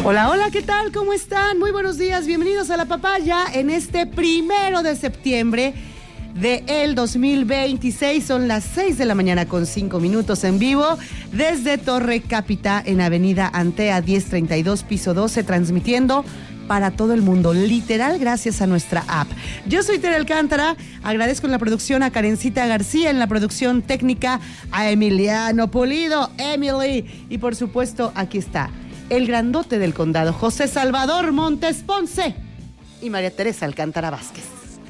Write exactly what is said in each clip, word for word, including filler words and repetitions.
Hola, hola, ¿qué tal? ¿Cómo están? Muy buenos días, bienvenidos a La Papaya en este primero de septiembre de el dos mil veintiséis. Son las seis de la mañana con cinco minutos en vivo desde Torre Cápita en Avenida Antea diez treinta y dos, piso doce, transmitiendo para todo el mundo, literal, gracias a nuestra app. Yo soy Tere Alcántara, agradezco en la producción a Karencita García, en la producción técnica a Emiliano Pulido, Emily, y por supuesto aquí está el grandote del condado, José Salvador Montes Ponce, y María Teresa Alcántara Vázquez.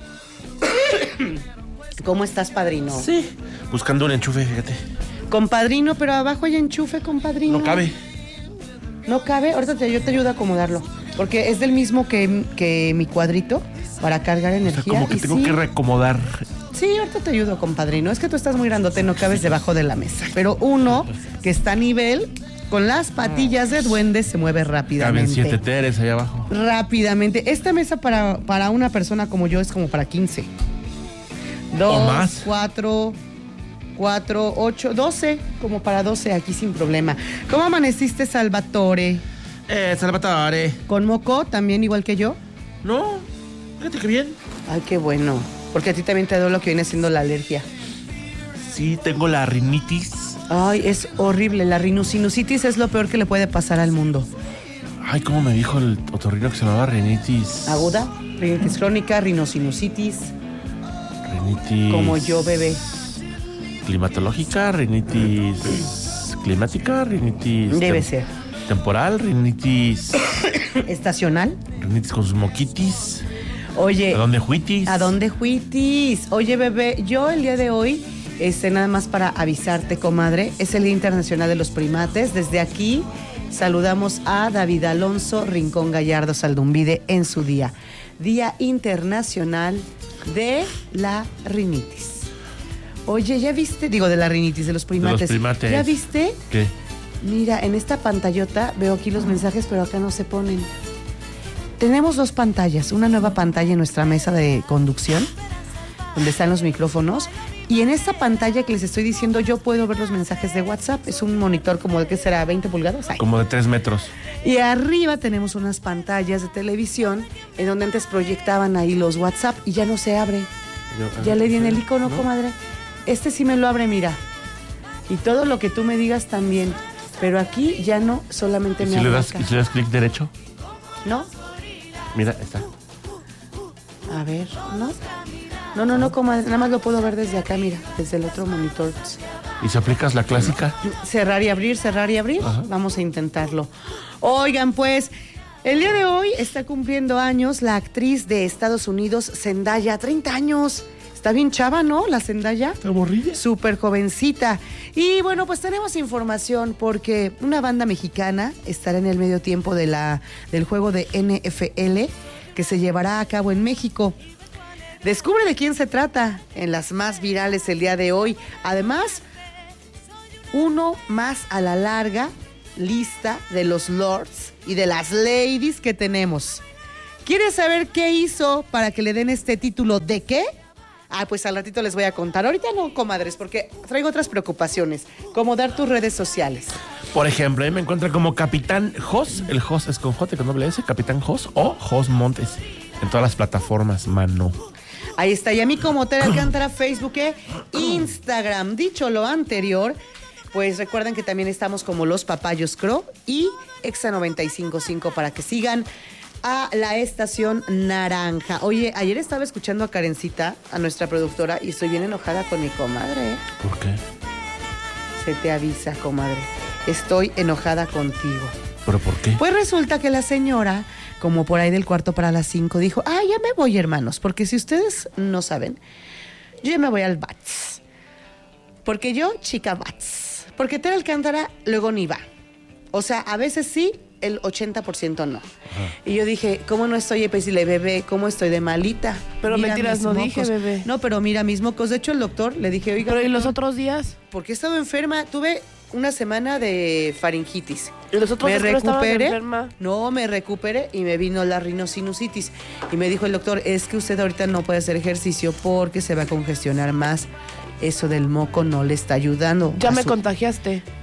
¿Cómo estás, padrino? Sí, buscando un enchufe, fíjate. Compadrino, pero abajo hay enchufe, compadrino. No cabe. No cabe, ahorita te, yo te ayudo a acomodarlo, porque es del mismo que, que mi cuadrito para cargar energía. O sea, como que y tengo sí, que reacomodar. Sí, ahorita te ayudo, compadrino. Es que tú estás muy grandote, no cabes debajo de la mesa. Pero uno que está a nivel, con las patillas de duende, se mueve rápidamente. Caben siete teres allá abajo. Rápidamente. Esta mesa para, para una persona como yo es como para quince. Dos, ¿O más? cuatro, cuatro, ocho, doce. Como para doce aquí sin problema. ¿Cómo amaneciste, Salvatore? Eh, Salvatore. ¿Con moco también igual que yo? No, fíjate que bien. Ay, qué bueno. Porque a ti también te duele lo que viene siendo la alergia. Sí, tengo la rinitis. Ay, es horrible. La rhinosinusitis es lo peor que le puede pasar al mundo. Ay, ¿cómo me dijo el otorrino que se llamaba rinitis? Aguda, rinitis crónica, rhinosinusitis. Rinitis. Como yo, bebé. Climatológica, rinitis climática, rinitis. Debe tem- ser. Temporal, rinitis. Estacional. Rinitis con sus moquitis. Oye. ¿A dónde juitis? ¿A dónde juitis? Oye, bebé, yo el día de hoy, este, nada más para avisarte, comadre, es el Día Internacional de los Primates. Desde aquí saludamos a David Alonso Rincón Gallardo Saldumbide en su día. Día Internacional de la Rinitis. Oye, ¿ya viste? Digo, de la rinitis, de los primates. De los primates. ¿Ya viste? ¿Qué? Mira, en esta pantallota veo aquí los mensajes, pero acá no se ponen. Tenemos dos pantallas, una nueva pantalla en nuestra mesa de conducción, donde están los micrófonos, y en esta pantalla que les estoy diciendo yo puedo ver los mensajes de WhatsApp. Es un monitor como de, ¿qué será? ¿veinte pulgadas? Ay. Como de tres metros. Y arriba tenemos unas pantallas de televisión en donde antes proyectaban ahí los WhatsApp y ya no se abre. Yo, Ya le di en el icono, ¿no? comadre. Este sí me lo abre, mira. Y todo lo que tú me digas también. Pero aquí ya no, solamente ¿Y me si abre le das, acá. y si le das clic derecho? ¿No? Mira, está. A ver, ¿no? No, no, no, comadre. Nada más lo puedo ver desde acá, mira. Desde el otro monitor. ¿Y si aplicas la clásica? Cerrar y abrir, cerrar y abrir. Ajá. Vamos a intentarlo. Oigan, pues, el día de hoy está cumpliendo años la actriz de Estados Unidos, Zendaya. treinta años. Está bien chava, ¿no? La Zendaya. ¿Está aburrida? Súper jovencita. Y bueno, pues tenemos información porque una banda mexicana estará en el medio tiempo de la, del juego de N F L que se llevará a cabo en México. Descubre de quién se trata en las más virales el día de hoy. Además, uno más a la larga lista de los lords y de las ladies que tenemos. ¿Quieres saber qué hizo para que le den este título de qué? Ah, pues al ratito les voy a contar. Ahorita no, comadres, porque traigo otras preocupaciones, como dar tus redes sociales. Por ejemplo, ahí me encuentran como Capitán Jos. El Jos es con J, con doble S. Capitán Jos o Jos Montes. En todas las plataformas, mano. Ahí está. Y a mí como Tere Alcántara, Facebook e Instagram. Dicho lo anterior, pues recuerden que también estamos como Los Papayos Crow y Exa noventa y cinco punto cinco para que sigan a la estación naranja. Oye, ayer estaba escuchando a Karencita, a nuestra productora, y estoy bien enojada con mi comadre. ¿eh? ¿Por qué? Se te avisa, comadre. Estoy enojada contigo. ¿Pero por qué? Pues resulta que la señora, como por ahí del cuarto para las cinco, dijo, ah, ya me voy, hermanos, porque si ustedes no saben, yo ya me voy al Bats. Porque yo, chica Bats. Porque Tere Alcántara luego ni va. O sea, a veces sí, el ochenta por ciento no. Ajá. Y yo dije, ¿cómo no estoy? Pues le bebé, ¿cómo estoy de malita? Pero Mira mentiras mis no mocos. dije, bebé. No, pero mira mis mocos. De hecho, el doctor le dije, oiga. Pero ¿y los otros días? Porque he estado enferma. Tuve una semana de faringitis. ¿Y los otros me días que no estabas recuperé? enferma? No, me recuperé y me vino la rinosinusitis. Y me dijo el doctor, es que usted ahorita no puede hacer ejercicio porque se va a congestionar más. Eso del moco no le está ayudando. Ya a me su... contagiaste.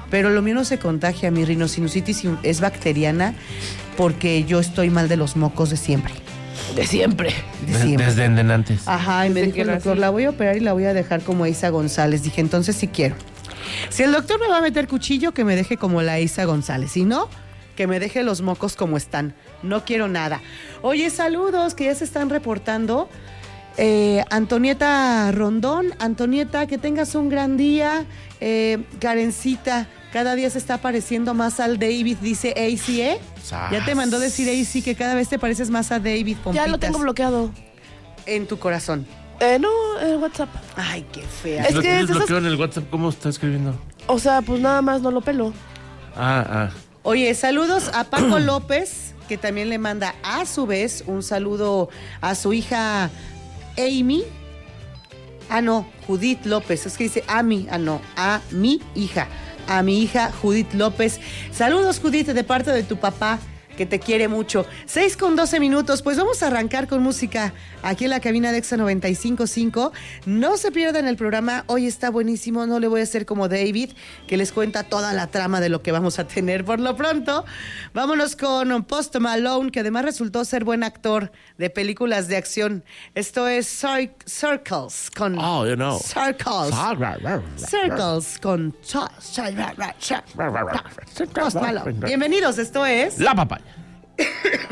pero lo mío no se contagia. Mi rinosinusitis es bacteriana porque yo estoy mal de los mocos de siempre. De siempre. De De- siempre. desde en antes. Ajá, y me Desde dijo que el doctor, nací. la voy a operar y la voy a dejar como Isa González. Dije, entonces sí quiero. Si el doctor me va a meter cuchillo, que me deje como la Isa González. Si no, que me deje los mocos como están. No quiero nada. Oye, saludos, que ya se están reportando. Eh, Antonieta Rondón. Antonieta, que tengas un gran día. Eh, Karencita, cada día se está pareciendo más al David, dice A C, ¿eh? Ya te mandó decir A C que cada vez te pareces más a David, Pompitas. Ya lo tengo bloqueado. En tu corazón. Eh, no, en WhatsApp. Ay, qué fea. Es Lo que tienes es de esas- bloqueado en el WhatsApp. ¿Cómo está escribiendo? O sea, pues nada más no lo pelo. Ah, ah. Oye, saludos a Paco López, que también le manda a su vez un saludo a su hija Amy. Ah, no, Judith López. Es que dice a mí, ah, no, a mi hija. A mi hija Judith López. Saludos, Judith, de parte de tu papá, que te quiere mucho. seis con doce minutos, pues vamos a arrancar con música aquí en la cabina de Exa noventa y cinco punto cinco. No se pierdan el programa, hoy está buenísimo, no le voy a hacer como David, que les cuenta toda la trama de lo que vamos a tener por lo pronto. Vámonos con Post Malone, que además resultó ser buen actor de películas de acción. Esto es Cir- Circles con... Oh, you know. Circles. Circles con... Post Malone. Bienvenidos, esto es... La papaya.